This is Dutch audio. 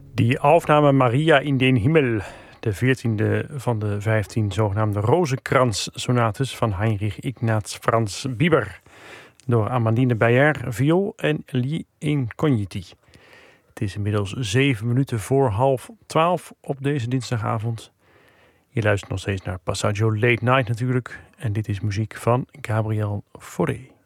Die Aufnahme Maria in den Himmel, de 14e van de 15 zogenaamde Rozenkrans-sonates van Heinrich Ignaz Franz Bieber. Door Amandine Beyer, viool en Lee Incogniti. Het is inmiddels 7 minuten voor 11:30 op deze dinsdagavond. Je luistert nog steeds naar Passaggio Late Night natuurlijk. En dit is muziek van Gabriel Fauré.